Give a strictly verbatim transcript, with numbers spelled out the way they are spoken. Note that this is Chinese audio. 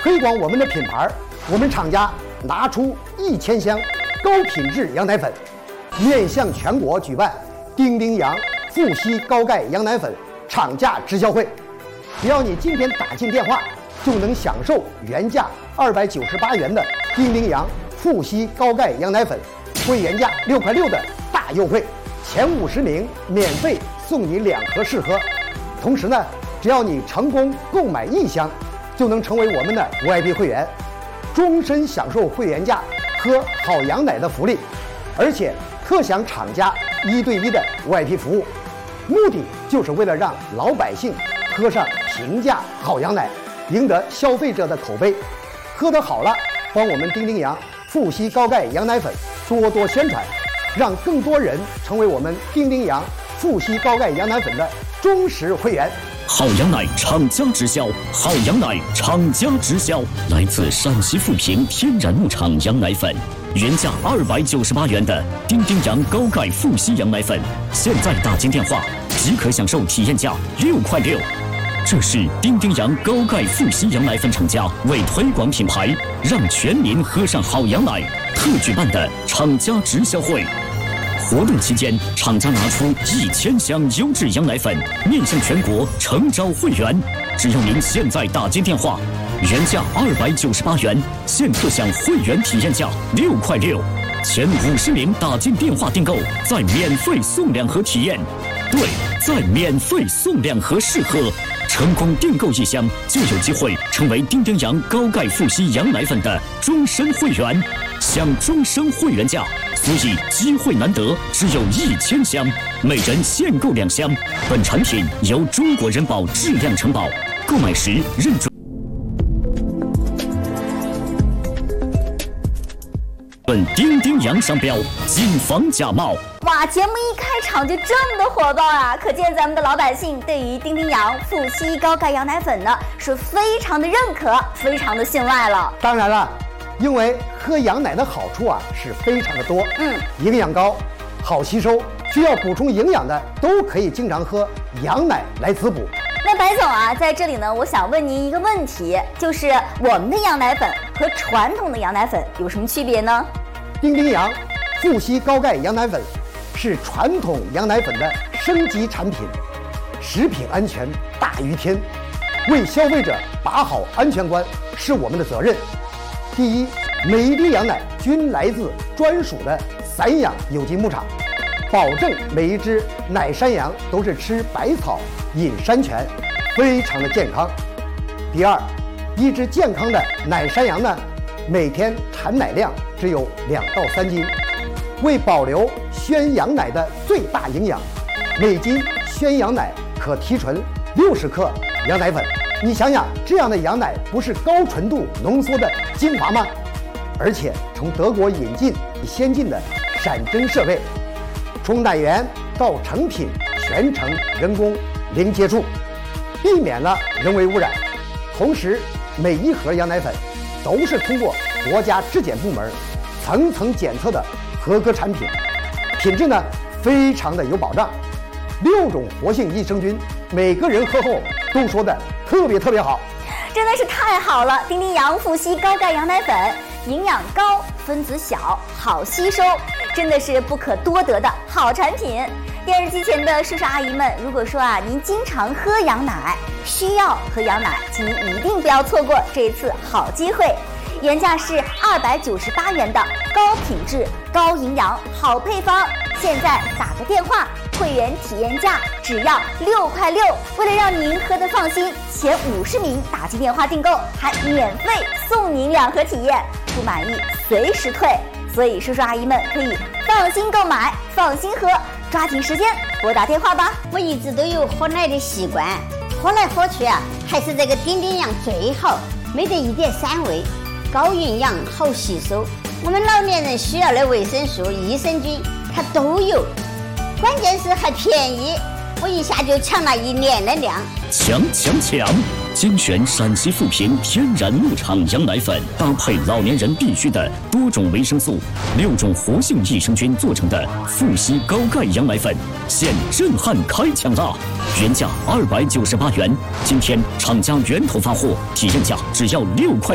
推广我们的品牌，我们厂家拿出一千箱高品质羊奶粉，面向全国举办丁丁羊富硒高钙羊奶粉厂价直销会。只要你今天打进电话，就能享受原价二百九十八元的丁丁羊富硒高钙羊奶粉，会原价六块六的大优惠，前五十名免费送你两盒试喝。同时呢，只要你成功购买一箱，就能成为我们的 V I P 会员，终身享受会员价喝好羊奶的福利，而且特享厂家一对一的 V I P 服务。目的就是为了让老百姓喝上平价好羊奶，赢得消费者的口碑。喝得好了，帮我们丁丁羊富硒高钙羊奶粉多多宣传，让更多人成为我们丁丁羊富硒高钙羊奶粉的忠实会员。 好羊奶厂家直销，好羊奶厂家直销，来自陕西富平天然牧场羊奶粉，原价二百九十八元的丁丁羊高钙富硒羊奶粉，现在打进电话即可享受体验价六块六。这是丁丁羊高钙富硒羊奶粉厂家为推广品牌，让全民喝上好羊奶特举办的厂家直销会。活动期间，厂家拿出一千箱优质羊奶粉，面向全国诚招会员。只要您现在打进电话，原价二百九十八元，现特享会员体验价六块六。前五十名打进电话订购，再免费送两盒体验。对，再免费送两盒试喝。成功订购一箱，就有机会成为丁丁羊高钙富硒羊奶粉的终身会员，享终身会员价。所以机会难得，只有一千箱，每人限购两箱。本产品由中国人保质量承保，购买时认准本丁丁羊商标，谨防假冒。 哇，节目一开场就这么的火爆啊！可见咱们的老百姓对于丁丁羊富硒高钙羊奶粉呢是非常的认可，非常的信赖了。 当然了，因为喝羊奶的好处啊是非常的多，嗯，营养高，好吸收，需要补充营养的都可以经常喝羊奶来滋补。 那白总啊，在这里呢，我想问您一个问题，就是我们的羊奶粉和传统的羊奶粉有什么区别呢？ 丁丁羊富硒高钙羊奶粉是传统羊奶粉的升级产品，食品安全大于天，为消费者把好安全关是我们的责任。第一，每一滴羊奶均来自专属的散养有机牧场，保证每一只奶山羊都是吃百草饮山泉，非常的健康。第二，一只健康的奶山羊呢，每天产奶量只有两到三斤，为保留宣羊奶的最大营养，每斤宣羊奶可提纯六十克羊奶粉。你想想，这样的羊奶不是高纯度浓缩的精华吗？而且从德国引进先进的闪针设备，从奶源到成品全程人工零接触，避免了人为污染。同时，每一盒羊奶粉都是通过国家质检部门层层检测的合格产品，品质呢非常的有保障。六种活性益生菌，每个人喝后都说的特别特别好， 真的是太好了！丁丁羊富硒高钙羊奶粉，营养高，分子小，好吸收，真的是不可多得的好产品。电视机前的叔叔阿姨们，如果说啊您经常喝羊奶，需要喝羊奶，请您一定不要错过这一次好机会。原价是二百九十八元的高品质、高营养好配方，现在打个电话，会员体验价只要六块六。为了让您喝得放心，前五十名打进电话订购，还免费送您两盒体验，不满意随时退。所以叔叔阿姨们可以放心购买，放心喝，抓紧时间拨打电话吧。 我一直都有喝奶的习惯，喝来喝去啊，还是这个丁丁羊最好，没得一点膻味，高营养好吸收，我们老年人需要的维生素、益生菌它都有，关键是还便宜，我一下就抢了一年的量。 强强强！精选陕西富平天然牧场羊奶粉，搭配老年人必需的多种维生素、六种活性益生菌做成的富硒高钙羊奶粉，现震撼开抢啦！原价二百九十八元，今天厂家源头发货，体验价只要六块。